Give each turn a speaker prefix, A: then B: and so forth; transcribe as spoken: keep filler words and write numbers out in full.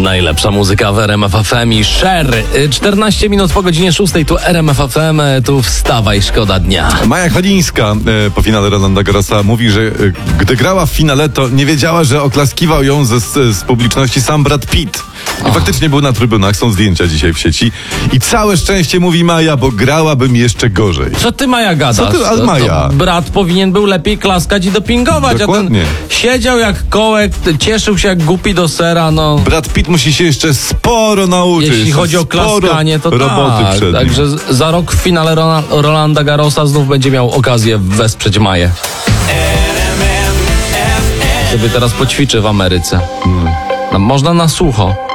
A: Najlepsza muzyka w R M F F M i Cher. czternaście minut po godzinie szóstej, tu R M F F M, tu wstawaj, szkoda dnia.
B: Maja Cholińska e, po finale Rolanda Garrosa mówi, że e, gdy grała w finale, to nie wiedziała, że oklaskiwał ją ze, z, z publiczności sam Brad Pitt. I
A: Och.
B: faktycznie był na trybunach, są zdjęcia dzisiaj w sieci. I całe szczęście, mówi Maja, bo grałabym jeszcze gorzej.
A: Co ty, Maja, gadasz?
B: Co ty, ale
A: To-
B: Maja?
A: To brat powinien był lepiej klaskać i dopingować,
B: Dokładnie.
A: a ten siedział jak kołek, cieszył się jak głupi do sera, no.
B: Brad Pitt musi się jeszcze sporo nauczyć.
A: Jeśli chodzi o
B: Sporo
A: klaskanie, to
B: roboty
A: tak.
B: przed nim.
A: Także z- za rok w finale Ro- Rolanda Garrosa znów będzie miał okazję wesprzeć Maję. Sobie teraz poćwiczy w Ameryce. No, można na sucho.